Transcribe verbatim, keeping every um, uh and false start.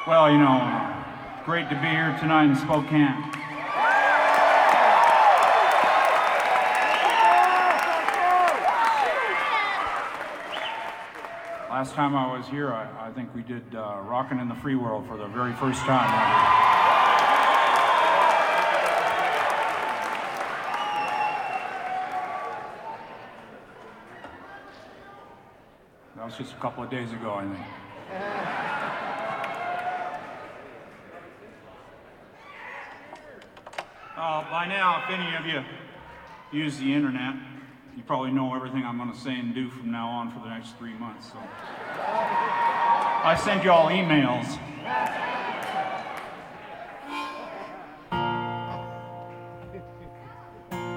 Well, you know, great to be here tonight in Spokane. Last time I was here, I, I think we did uh, Rockin' in the Free World for the very first time. That was just a couple of days ago, I think. Uh, by now, if any of you use the internet, you probably know everything I'm going to say and do from now on for the next three months. So I send you all emails.